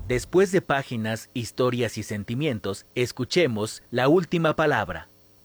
Después de páginas, historias y sentimientos, escuchemos La Última Palabra.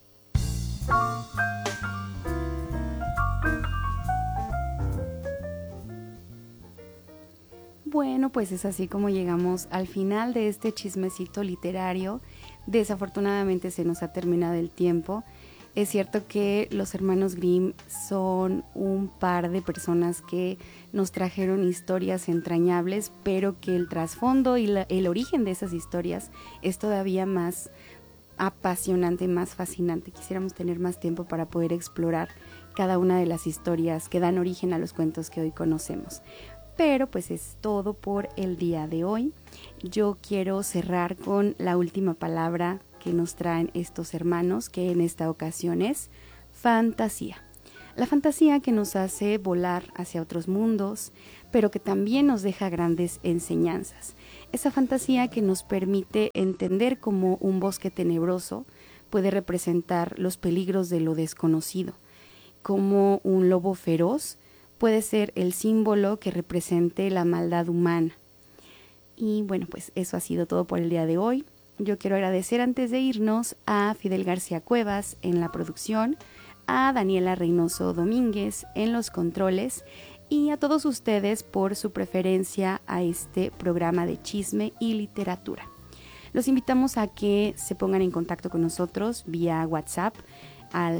Bueno, pues es así como llegamos al final de este chismecito literario. Desafortunadamente se nos ha terminado el tiempo. Es cierto que los hermanos Grimm son un par de personas que nos trajeron historias entrañables, pero que el trasfondo y el origen de esas historias es todavía más apasionante, más fascinante. Quisiéramos tener más tiempo para poder explorar cada una de las historias que dan origen a los cuentos que hoy conocemos. Pero pues es todo por el día de hoy. Yo quiero cerrar con la última palabra que nos traen estos hermanos, que en esta ocasión es fantasía. La fantasía que nos hace volar hacia otros mundos, pero que también nos deja grandes enseñanzas. Esa fantasía que nos permite entender cómo un bosque tenebroso puede representar los peligros de lo desconocido, como un lobo feroz puede ser el símbolo que represente la maldad humana. Y bueno, pues eso ha sido todo por el día de hoy. Yo quiero agradecer antes de irnos a Fidel García Cuevas en la producción, a Daniela Reynoso Domínguez en los controles y a todos ustedes por su preferencia a este programa de chisme y literatura. Los invitamos a que se pongan en contacto con nosotros vía WhatsApp al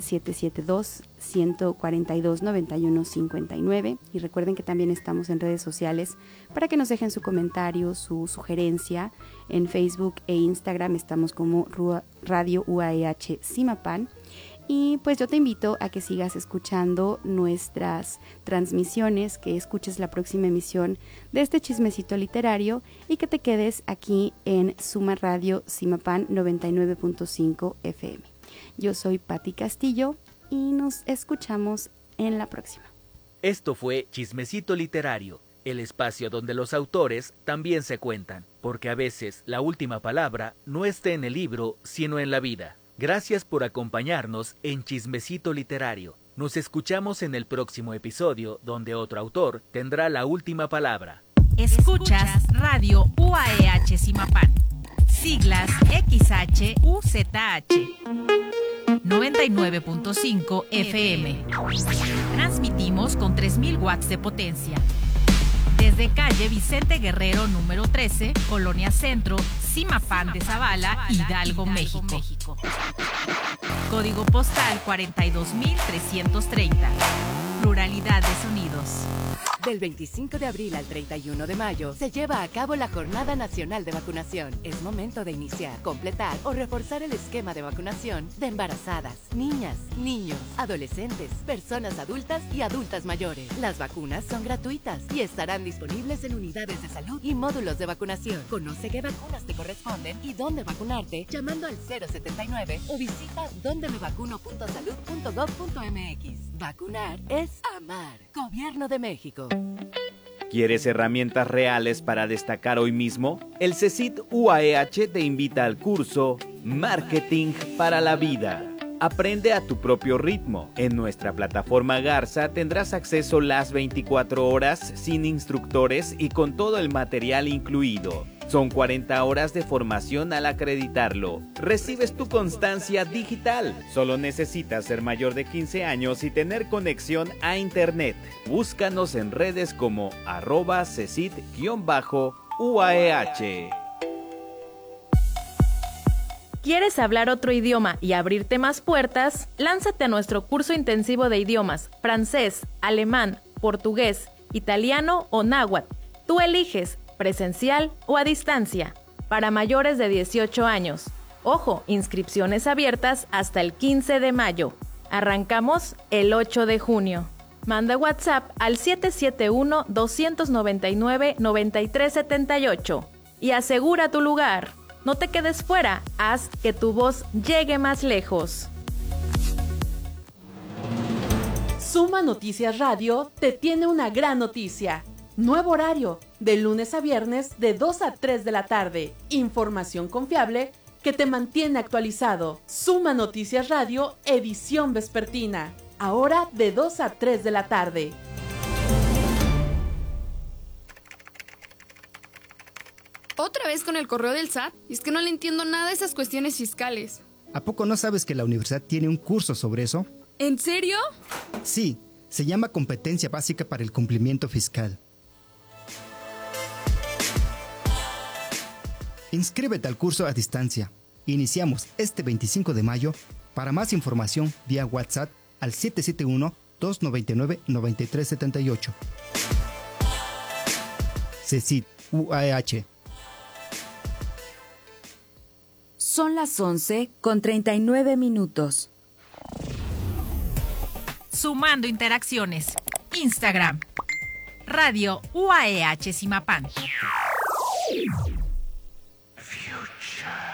772-142-9159 y recuerden que también estamos en redes sociales para que nos dejen su comentario, su sugerencia. En Facebook e Instagram estamos como Radio UAEH Zimapán. Y pues yo te invito a que sigas escuchando nuestras transmisiones, que escuches la próxima emisión de este chismecito literario y que te quedes aquí en Suma Radio Zimapán 99.5 FM. Yo soy Patti Castillo y nos escuchamos en la próxima. Esto fue Chismecito Literario, el espacio donde los autores también se cuentan, porque a veces la última palabra no está en el libro, sino en la vida. Gracias por acompañarnos en Chismecito Literario. Nos escuchamos en el próximo episodio, donde otro autor tendrá la última palabra. Escuchas Radio UAEH Zimapán. Siglas XHUZH 99.5 FM. Transmitimos con 3000 watts de potencia. Desde calle Vicente Guerrero número 13, Colonia Centro, Zimapán de Zavala, Hidalgo, México. Código postal 42330. Pluralidad de sonidos. Del 25 de abril al 31 de mayo se lleva a cabo la Jornada Nacional de Vacunación. Es momento de iniciar, completar o reforzar el esquema de vacunación de embarazadas, niñas, niños, adolescentes, personas adultas y adultas mayores. Las vacunas son gratuitas y estarán disponibles en unidades de salud y módulos de vacunación. Conoce qué vacunas te corresponden y dónde vacunarte llamando al 079 o visita dondemevacuno.salud.gov.mx. Vacunar es amar. Gobierno de México. ¿Quieres herramientas reales para destacar hoy mismo? El CECIT UAEH te invita al curso Marketing para la Vida. Aprende a tu propio ritmo. En nuestra plataforma Garza tendrás acceso las 24 horas sin instructores y con todo el material incluido. Son 40 horas de formación al acreditarlo. Recibes tu constancia digital. Solo necesitas ser mayor de 15 años y tener conexión a internet. Búscanos en redes como @cecit_UAEH. ¿Quieres hablar otro idioma y abrirte más puertas? Lánzate a nuestro curso intensivo de idiomas, francés, alemán, portugués, italiano o náhuatl. Tú eliges, presencial o a distancia, para mayores de 18 años. Ojo, inscripciones abiertas hasta el 15 de mayo. Arrancamos el 8 de junio. Manda WhatsApp al 771-299-9378 y asegura tu lugar. No te quedes fuera, haz que tu voz llegue más lejos. Suma Noticias Radio te tiene una gran noticia. Nuevo horario, de lunes a viernes de 2 a 3 de la tarde. Información confiable que te mantiene actualizado. Suma Noticias Radio, edición vespertina. Ahora de 2 a 3 de la tarde. ¿Otra vez con el correo del SAT? Es que no le entiendo nada a esas cuestiones fiscales. ¿A poco no sabes que la universidad tiene un curso sobre eso? ¿En serio? Sí, se llama Competencia Básica para el Cumplimiento Fiscal. Inscríbete al curso a distancia. Iniciamos este 25 de mayo. Para más información, vía WhatsApp al 771-299-9378. CECIT UAEH. Son las 11:39. Sumando interacciones. Instagram. Radio UAEH Zimapán.